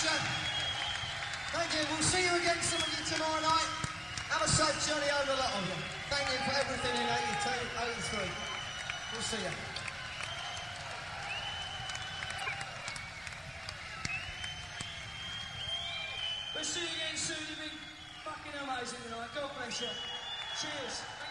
much. Thank you. We'll see you again, some of you, tomorrow night. Have a safe journey home, a lot of you. Thank you for everything in 82, 83. We'll see you. We'll see you again soon. You've been fucking amazing tonight. God bless you. Cheers.